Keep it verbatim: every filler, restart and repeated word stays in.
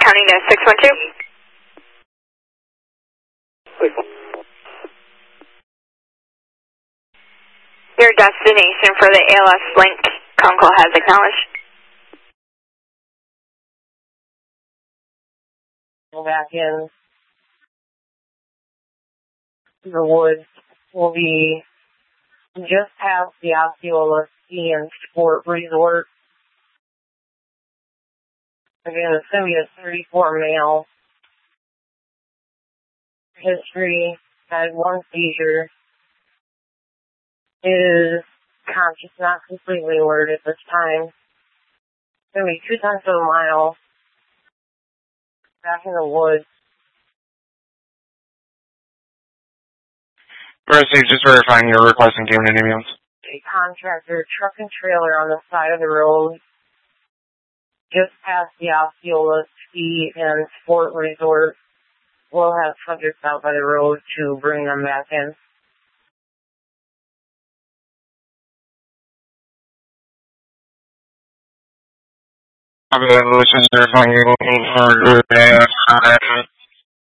counting to six one two. Your destination for the A L S link Concall has acknowledged. Go back in. The woods will be just past the Osceola Ski and Sport Resort. Again, it's going to be a thirty-four male. History, had one seizure. Is conscious, not completely alert at this time. It's going to be two tenths of a mile. Back in the woods. Mercy, just verifying your request and giving an ambulance. A contractor truck and trailer on the side of the road, just past the Osceola Ski and Sport Resort. We'll have subjects out by the road to bring them back in. Copy that, Lewis, just verifying you're looking for a group A F.